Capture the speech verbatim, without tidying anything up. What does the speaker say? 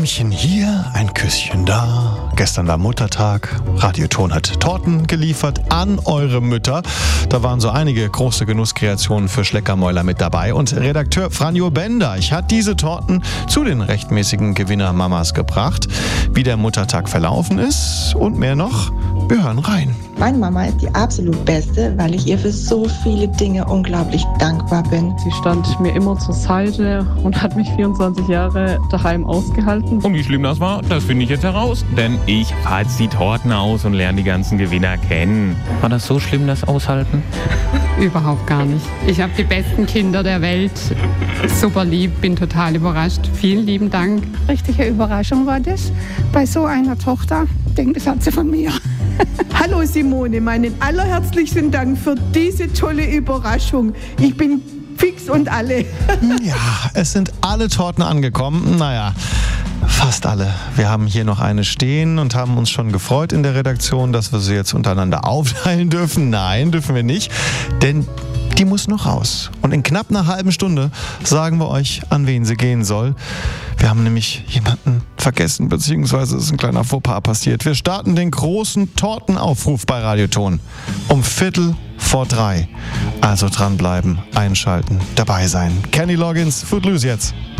Umarmchen hier, ein Küsschen da. Gestern war Muttertag. Radio Ton hat Torten geliefert an eure Mütter. Da waren so einige große Genusskreationen für Schleckermäuler mit dabei. Und Redakteur Franjo Bendeich hat diese Torten zu den rechtmäßigen Gewinnermamas gebracht. Wie der Muttertag verlaufen ist und mehr noch, wir hören rein. Meine Mama ist die absolut Beste, weil ich ihr für so viele Dinge unglaublich dankbar bin. Sie stand mir immer zur Seite und hat mich vierundzwanzig Jahre daheim ausgehalten. Und wie schlimm das war, das finde ich jetzt heraus. Denn ich fahre jetzt die Torten aus und lerne die ganzen Gewinner kennen. War das so schlimm, das Aushalten? Überhaupt gar nicht. Ich habe die besten Kinder der Welt. Super lieb, bin total überrascht. Vielen lieben Dank. Richtige Überraschung war das bei so einer Tochter. Ich denke, das hat sie von mir. Hallo Simone, meinen allerherzlichsten Dank für diese tolle Überraschung. Ich bin fix und alle. Ja, es sind alle Torten angekommen. Naja, fast alle. Wir haben hier noch eine stehen und haben uns schon gefreut in der Redaktion, dass wir sie jetzt untereinander aufteilen dürfen. Nein, dürfen wir nicht, denn die muss noch raus. Und in knapp einer halben Stunde sagen wir euch, an wen sie gehen soll. Wir haben nämlich jemanden vergessen, beziehungsweise ist ein kleiner Fauxpas passiert. Wir starten den großen Tortenaufruf bei Radio Ton um Viertel vor drei. Also dranbleiben, einschalten, dabei sein. Kenny Loggins, Footloose jetzt.